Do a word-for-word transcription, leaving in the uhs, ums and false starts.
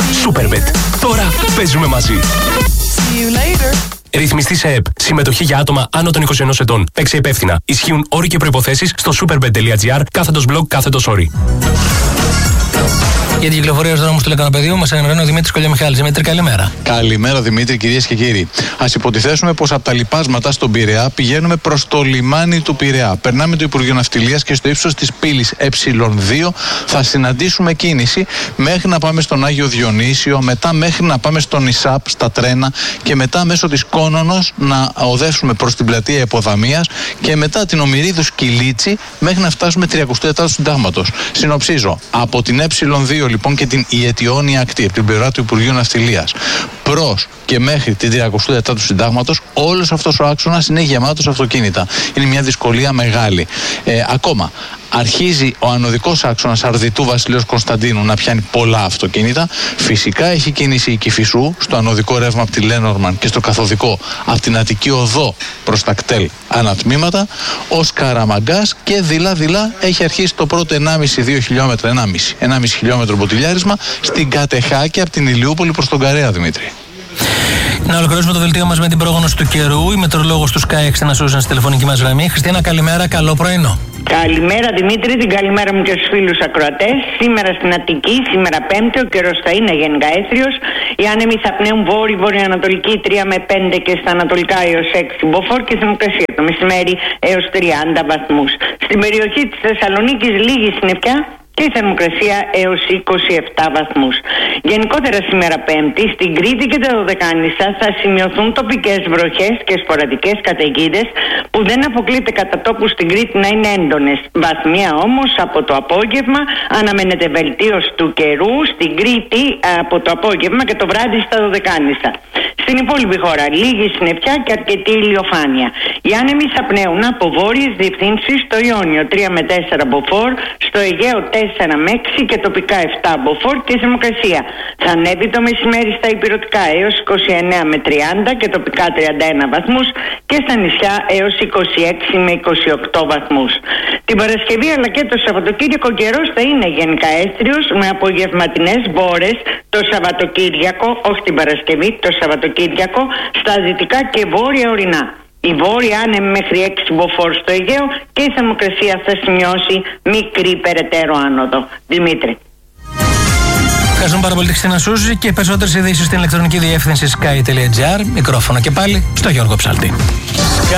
Superbet. Τώρα παίζουμε μαζί. See you later. Ρυθμιστή σε ΕΠ. Συμμετοχή για άτομα άνω των είκοσι ενός ετών. Παίξε υπεύθυνα. Ισχύουν όροι και προϋποθέσεις στο superbet.gr κάθετος blog κάθετος όροι. Για την κυκλοφορία στους δρόμους του Λεκανοπεδίου μας ενημερώνει ο Δημήτρης Κολιομιχάλης. Δημήτρη, καλημέρα. Καλημέρα, Δημήτρη, κυρίες και κύριοι. Ας υποτιθέσουμε πως από τα λιπάσματα στον Πειραιά πηγαίνουμε προς το λιμάνι του Πειραιά. Περνάμε το Υπουργείο Ναυτιλίας και στο ύψος της πύλης Ε δύο θα συναντήσουμε κίνηση μέχρι να πάμε στον Άγιο Διονύσιο, μετά μέχρι να πάμε στον Ισάπ στα τρένα και μετά μέσω της Κόνονος να οδεύσουμε προς την πλατεία Εποδαμίας και μετά την Ομηρίδου Σκυλίτσι μέχρι να φτάσουμε τριακοστό τέταρτο Συντάγματος. Συνοψίζω, από την Ε δύο λοιπόν και την Ιετιώνια ακτή, από την πλευρά του Υπουργείου Ναυτιλίας, προς και μέχρι την τριακοστό τέταρτο Συντάγματος, όλος αυτός ο άξονας είναι γεμάτος αυτοκίνητα. Είναι μια δυσκολία μεγάλη. Ε, ακόμα, αρχίζει ο ανωδικός άξονας Αρδιτού Βασιλείος Κωνσταντίνου να πιάνει πολλά αυτοκίνητα. Φυσικά έχει κίνηση η Κηφισού στο ανωδικό ρεύμα από τη Λένορμαν και στο καθοδικό από την Αττική Οδό προς τα κτέλ ανατμήματα. Ο Σκαραμαγκάς και δειλά-δειλά έχει αρχίσει το πρώτο ενάμιση με δύο χιλιόμετρα, ενάμιση χιλιόμετρο μποτιλιάρισμα στην Κατεχάκη από την Ηλιούπολη προς τον Καρέα, Δημήτρη. Να ολοκληρώσουμε το δελτίο μας με την πρόγνωση του καιρού. Η μετρολόγος του Sky Extend Solutions στη τηλεφωνική μας γραμμή. Χριστίνα, καλημέρα, καλό πρωινό. Καλημέρα Δημήτρη, την καλημέρα μου και στους φίλους ακροατές. Σήμερα στην Αττική, σήμερα Πέμπτη, ο καιρός θα είναι γενικά έθριος. Οι άνεμοι θα πνέουν βόρειο-βορειοανατολική τρία με πέντε και στα ανατολικά έως έξι μποφόρ και θερμοκρασία το μεσημέρι έως τριάντα βαθμούς. Στην περιοχή της Θεσσαλονίκης λίγη συννεφιά και η θερμοκρασία έως είκοσι επτά βαθμούς. Γενικότερα σήμερα Πέμπτη, στην Κρήτη και τα Δωδεκάνησα θα σημειωθούν τοπικές βροχές και σποραδικές καταιγίδες που δεν αποκλείται κατά τόπου στην Κρήτη να είναι έντονες. Βαθμία όμως από το απόγευμα αναμένεται βελτίωση του καιρού στην Κρήτη από το απόγευμα και το βράδυ στα Δωδεκάνησα. Στην υπόλοιπη χώρα λίγη συννεφιά και αρκετή ηλιοφάνεια. Οι άνεμοι θα πνέουν από βόρειες διευθύνσεις στο Ιόνιο τρία με τέσσερα μποφόρ, στο Αιγαίο τέσσερα με έξι και τοπικά επτά μποφόρ και θερμοκρασία. Θα ανέβει το μεσημέρι στα ηπειρωτικά έως είκοσι εννέα με τριάντα και τοπικά τριάντα ένα βαθμούς και στα νησιά έως είκοσι έξι με είκοσι οκτώ βαθμούς. Την Παρασκευή αλλά και το Σαββατοκύριακο καιρός θα είναι γενικά έθριος με απογευματινές μπόρες το Σαββατοκύριακο, όχι την Παρασκευή, το Σαββατοκύριακο στα δυτικά και βόρεια ορεινά. Η βόρεια άνεμη μέχρι έξι μποφόρ στο Αιγαίο και η θερμοκρασία θα σημειώσει μικρή περαιτέρω άνοδο. Δημήτρη. Ευχαριστούμε πάρα πολύ τη Χριστίνα Σούζη και περισσότερες ειδήσεις στην ηλεκτρονική διεύθυνση sky τελεία gr. Μικρόφωνο και πάλι στο Γιώργο Ψαλτή.